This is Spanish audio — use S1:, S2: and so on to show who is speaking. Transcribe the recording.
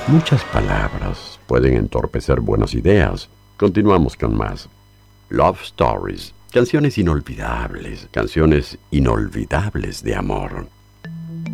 S1: Muchas palabras pueden entorpecer buenas ideas. Continuamos con más. Love Stories. Canciones inolvidables de amor.